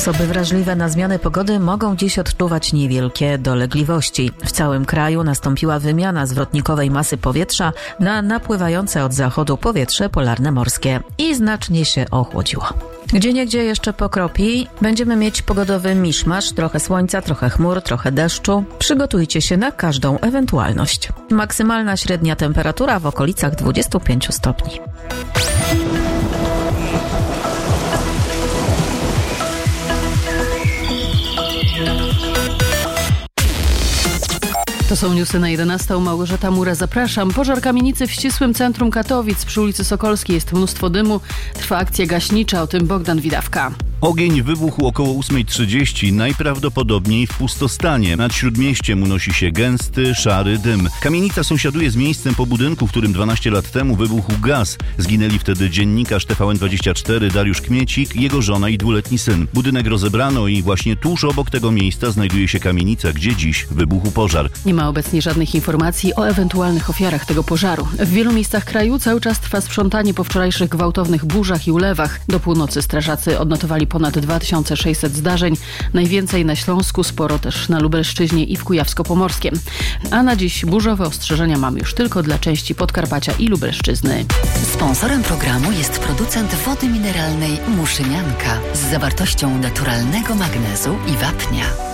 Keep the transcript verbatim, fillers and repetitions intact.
Osoby wrażliwe na zmiany pogody mogą dziś odczuwać niewielkie dolegliwości. W całym kraju nastąpiła wymiana zwrotnikowej masy powietrza na napływające od zachodu powietrze polarne morskie i znacznie się ochłodziło. Gdzieniegdzie jeszcze pokropi. Będziemy mieć pogodowy miszmasz, trochę słońca, trochę chmur, trochę deszczu. Przygotujcie się na każdą ewentualność. Maksymalna średnia temperatura w okolicach dwudziestu pięciu stopni. To są newsy na jedenastą. Małgorzata Mura, zapraszam. Pożar kamienicy w ścisłym centrum Katowic. Przy ulicy Sokolskiej jest mnóstwo dymu. Trwa akcja gaśnicza, o tym Bogdan Widawka. Ogień wybuchł około ósmej trzydzieści, najprawdopodobniej w pustostanie. Nad Śródmieściem unosi się gęsty, szary dym. Kamienica sąsiaduje z miejscem po budynku, w którym dwanaście lat temu wybuchł gaz. Zginęli wtedy dziennikarz T V N dwadzieścia cztery Dariusz Kmiecik, jego żona i dwuletni syn. Budynek rozebrano i właśnie tuż obok tego miejsca znajduje się kamienica, gdzie dziś wybuchł pożar. Nie ma obecnie żadnych informacji o ewentualnych ofiarach tego pożaru. W wielu miejscach kraju cały czas trwa sprzątanie po wczorajszych gwałtownych burzach i ulewach. Do północy strażacy odnotowali ponad dwa tysiące sześćset zdarzeń, najwięcej na Śląsku, sporo też na Lubelszczyźnie i w Kujawsko-Pomorskiem. A na dziś burzowe ostrzeżenia mamy już tylko dla części Podkarpacia i Lubelszczyzny. Sponsorem programu jest producent wody mineralnej Muszynianka z zawartością naturalnego magnezu i wapnia.